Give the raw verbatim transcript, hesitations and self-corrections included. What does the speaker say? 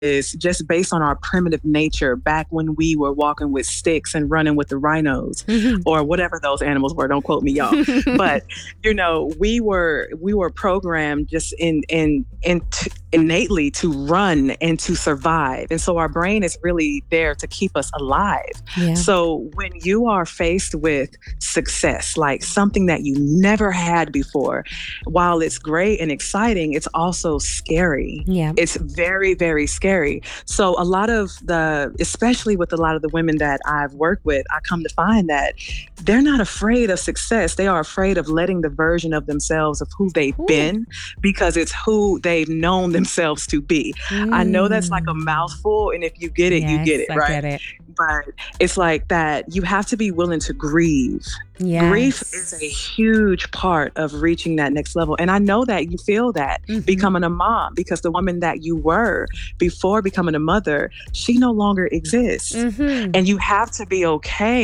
is just based on our primitive nature back when we were walking with sticks and running with the rhinos Mhm. or whatever those animals were. Don't quote me, y'all. But, you know, we were we were programmed just in in in t- innately to run and to survive. And so our brain is really there to keep us alive. Yeah. So when you are faced with success, like something that you never had before, while it's great and exciting, it's also scary. Yeah. It's very, very scary. So a lot of the, especially with a lot of the women that I've worked with, I come to find that they're not afraid of success. They are afraid of letting the version of themselves of who they've Ooh. been because it's who they've known themselves to be. I know that's like a Mm. mouthful, and if you get it, you get Yes, it, I right? get it. But it's like that you have to be willing to grieve. Grief is a Yes. huge part of reaching that next level. And I know that you feel that Mhm. becoming a mom because the woman that you were before becoming a mother, she no longer exists. Mhm. And you have to be okay